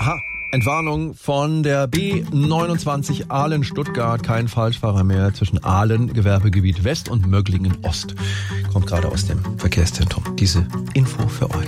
Aha. Entwarnung von der B29 Aalen-Stuttgart. Kein Falschfahrer mehr zwischen Aalen, Gewerbegebiet West und Möglingen Ost. Kommt gerade aus dem Verkehrszentrum. Diese Info für euch.